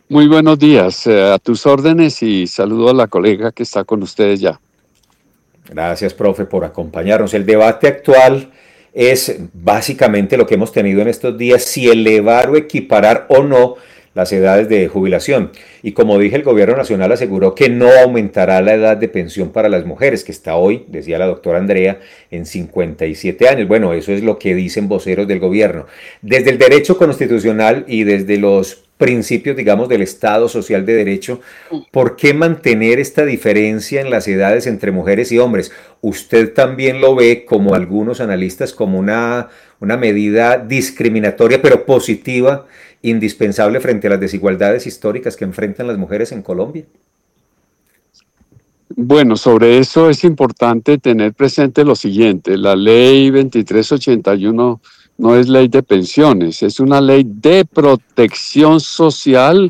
Muy buenos días, a tus órdenes y saludo a la colega que está con ustedes ya. Gracias, profe, por acompañarnos. El debate actual es básicamente lo que hemos tenido en estos días, si elevar o equiparar o no las edades de jubilación. Y como dije, el gobierno nacional aseguró que no aumentará la edad de pensión para las mujeres, que está hoy, decía la doctora Andrea, en 57 años. Bueno, eso es lo que dicen voceros del gobierno. Desde el derecho constitucional y desde los principios, digamos, del Estado social de derecho, ¿por qué mantener esta diferencia en las edades entre mujeres y hombres? ¿Usted también lo ve, como algunos analistas, como una medida discriminatoria pero positiva, indispensable frente a las desigualdades históricas que enfrentan las mujeres en Colombia? Bueno, sobre eso es importante tener presente lo siguiente, la ley 2381 no es ley de pensiones, es una ley de protección social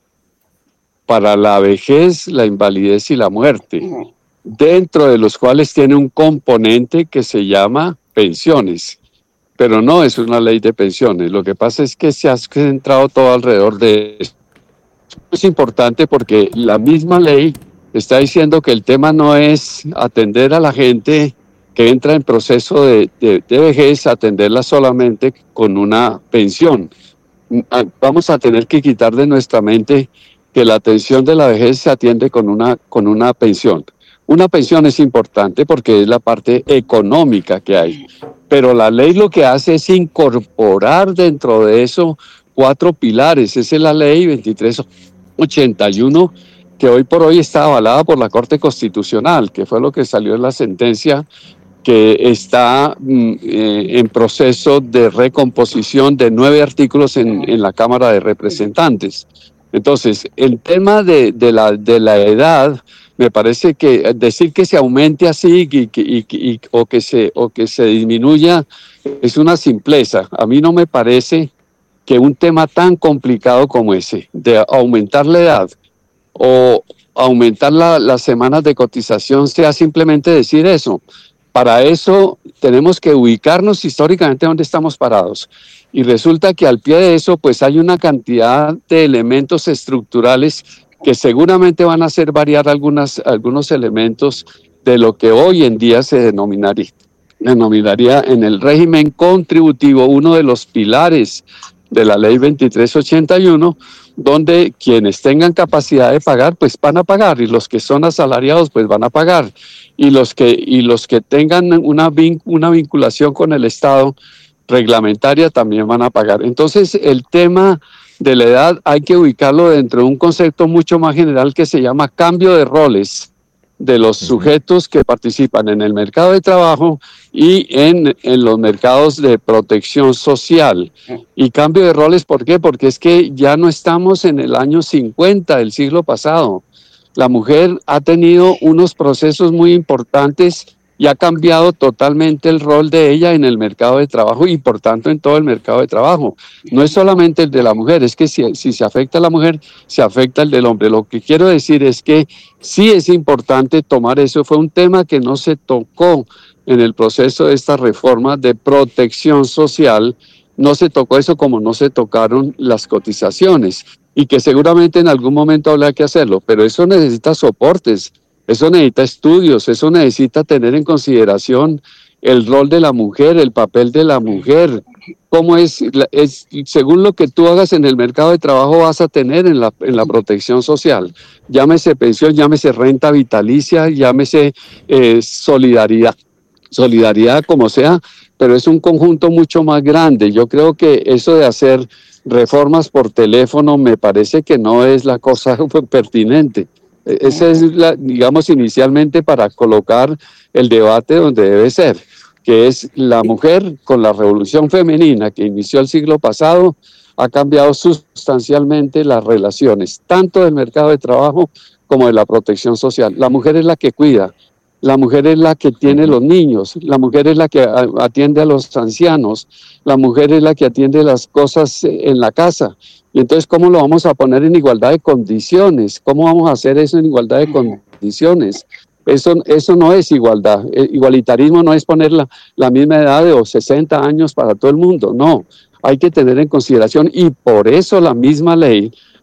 para la vejez, la invalidez y la muerte, dentro de los cuales tiene un componente que se llama pensiones, pero no es una ley de pensiones. Lo que pasa es que se ha centrado todo alrededor de eso. Es importante porque la misma ley está diciendo que el tema no es atender a la gente que entra en proceso de vejez, atenderla solamente con una pensión. Vamos a tener que quitar de nuestra mente que la atención de la vejez se atiende con una pensión. Una pensión es importante porque es la parte económica que hay, pero la ley lo que hace es incorporar dentro de eso cuatro pilares. Esa es la ley 2381 que hoy por hoy está avalada por la Corte Constitucional, que fue lo que salió en la sentencia que está en proceso de recomposición de 9 artículos en la Cámara de Representantes. Entonces, el tema de la edad, me parece que decir que se aumente así o que se disminuya es una simpleza. A mí no me parece que un tema tan complicado como ese, de aumentar la edad o aumentar las semanas de cotización, sea simplemente decir eso. Para eso tenemos que ubicarnos históricamente donde estamos parados. Y resulta que al pie de eso, pues hay una cantidad de elementos estructurales que seguramente van a hacer variar algunos elementos de lo que hoy en día se denominaría en el régimen contributivo, uno de los pilares de la ley 2381, donde quienes tengan capacidad de pagar, pues van a pagar, y los que son asalariados, pues van a pagar, y los que tengan una vinculación con el Estado reglamentaria también van a pagar. Entonces, el tema de la edad hay que ubicarlo dentro de un concepto mucho más general que se llama cambio de roles de los sujetos que participan en el mercado de trabajo y en los mercados de protección social. Y cambio de roles, ¿por qué? Porque es que ya no estamos en el año 50 del siglo pasado. La mujer ha tenido unos procesos muy importantes y ha cambiado totalmente el rol de ella en el mercado de trabajo y por tanto en todo el mercado de trabajo. No es solamente el de la mujer, es que si se afecta a la mujer, se afecta el del hombre. Lo que quiero decir es que sí es importante tomar eso. Fue un tema que no se tocó en el proceso de esta reforma de protección social. No se tocó eso como no se tocaron las cotizaciones y que seguramente en algún momento habrá que hacerlo, pero eso necesita soportes. Eso necesita estudios, eso necesita tener en consideración el rol de la mujer, el papel de la mujer, cómo según lo que tú hagas en el mercado de trabajo vas a tener en la protección social. Llámese pensión, llámese renta vitalicia, llámese solidaridad como sea, pero es un conjunto mucho más grande. Yo creo que eso de hacer reformas por teléfono me parece que no es la cosa pertinente. Esa es, digamos, inicialmente para colocar el debate donde debe ser, que es la mujer con la revolución femenina que inició el siglo pasado, ha cambiado sustancialmente las relaciones, tanto del mercado de trabajo como de la protección social. La mujer es la que cuida, la mujer es la que tiene los niños, la mujer es la que atiende a los ancianos, la mujer es la que atiende las cosas en la casa. Y entonces, ¿cómo lo vamos a poner en igualdad de condiciones? ¿Cómo vamos a hacer eso en igualdad de condiciones? Eso no es igualdad. El igualitarismo no es poner la misma edad de 60 años para todo el mundo. No, hay que tener en consideración y por eso la misma ley